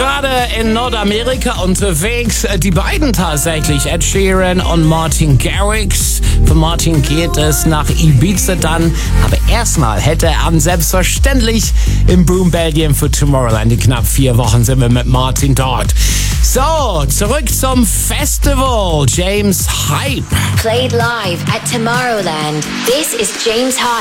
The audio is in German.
gerade in Nordamerika unterwegs. Die beiden tatsächlich, Ed Sheeran und Martin Garrix. Für Martin geht es nach Ibiza dann. Aber erstmal hätte er an selbstverständlich im Boom Belgien für Tomorrowland. In knapp 4 Wochen sind wir mit Martin dort. So, zurück zum Festival. James Hype. Played live at Tomorrowland. This is James Hype.